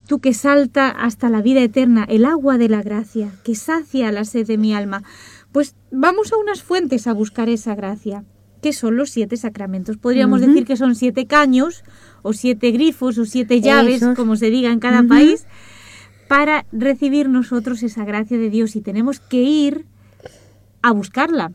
tú que salta hasta la vida eterna, el agua de la gracia, que sacia la sed de mi alma. Pues vamos a unas fuentes a buscar esa gracia, que son los 7 sacramentos. Podríamos decir que son 7 caños, o 7 grifos, o 7 llaves, como se diga en cada país, para recibir nosotros esa gracia de Dios, y tenemos que ir a buscarla.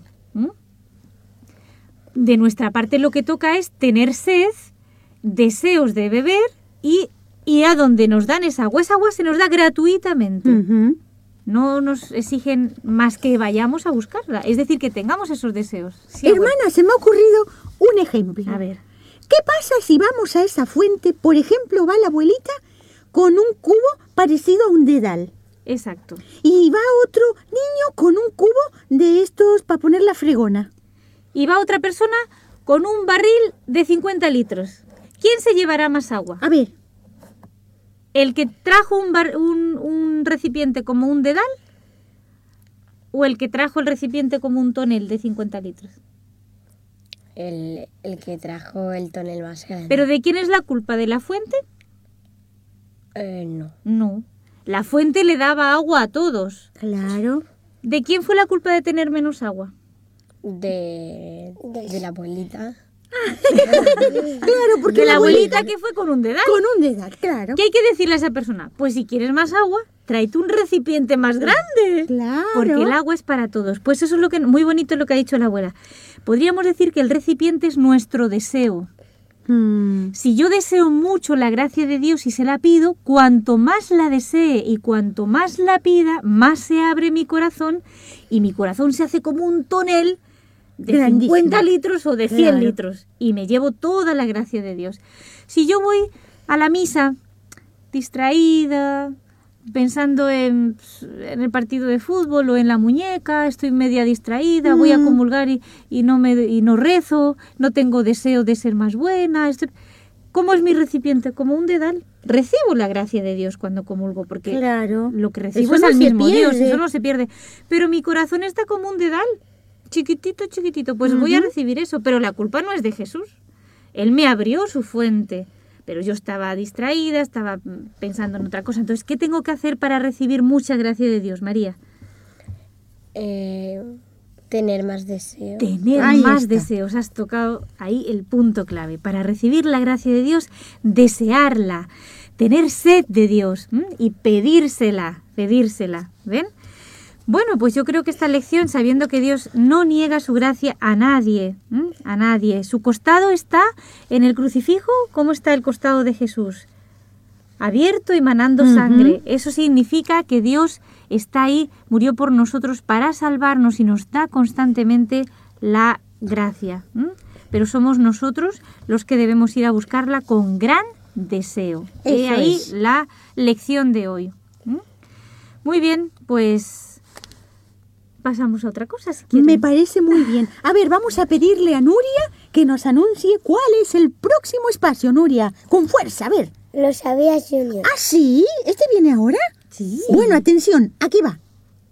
De nuestra parte lo que toca es tener sed, deseos de beber, y a donde nos dan esa agua se nos da gratuitamente. No nos exigen más que vayamos a buscarla, es decir, que tengamos esos deseos. Sí, hermana, se me ha ocurrido un ejemplo. A ver. ¿Qué pasa si vamos a esa fuente, por ejemplo, va la abuelita con un cubo parecido a un dedal? Exacto. Y va otro niño con un cubo de estos para poner la fregona. Y va otra persona con un barril de 50 litros. ¿Quién se llevará más agua? A ver. ¿El que trajo un recipiente como un dedal? ¿O el que trajo el recipiente como un tonel de 50 litros? El que trajo el tonel más grande. ¿Pero de quién es la culpa? ¿De la fuente? No. No. La fuente le daba agua a todos. Claro. ¿De quién fue la culpa de tener menos agua? De la abuelita. Claro, porque de la abuelita que fue con un dedal. Con un dedal, claro. ¿Qué hay que decirle a esa persona? Pues si quieres más agua, tráete un recipiente más grande. Claro. Porque el agua es para todos. Pues eso es lo que muy bonito lo que ha dicho la abuela. Podríamos decir que el recipiente es nuestro deseo. Si yo deseo mucho la gracia de Dios y se la pido, cuanto más la desee y cuanto más la pida, más se abre mi corazón, y mi corazón se hace como un tonel de 50 litros o de 100 litros, y me llevo toda la gracia de Dios. Si yo voy a la misa distraída, pensando en el partido de fútbol o en la muñeca, estoy media distraída, voy a comulgar y no rezo, no tengo deseo de ser más buena. ¿Cómo es mi recipiente? Como un dedal. Recibo la gracia de Dios cuando comulgo, porque lo que recibo es al mismo Dios, eso no se pierde. Pero mi corazón está como un dedal, chiquitito, chiquitito, pues voy a recibir eso, pero la culpa no es de Jesús. Él me abrió su fuente, pero yo estaba distraída, estaba pensando en otra cosa. Entonces, ¿qué tengo que hacer para recibir mucha gracia de Dios, María? Tener más deseos. Tener más deseos. Has tocado ahí el punto clave. Para recibir la gracia de Dios, desearla, tener sed de Dios y pedírsela. ¿Ven? Bueno, pues yo creo que esta lección, sabiendo que Dios no niega su gracia a nadie, su costado está en el crucifijo. ¿Cómo está el costado de Jesús? Abierto y manando sangre. Eso significa que Dios está ahí, murió por nosotros para salvarnos y nos da constantemente la gracia. Pero somos nosotros los que debemos ir a buscarla con gran deseo. He ahí la lección de hoy. Muy bien, pues pasamos a otra cosa, si quieren. Me parece muy bien. A ver, vamos a pedirle a Nuria que nos anuncie cuál es el próximo espacio, Nuria. Con fuerza, a ver. Lo sabías, Junior. ¿Ah, sí? ¿Este viene ahora? Sí. Bueno, atención, aquí va.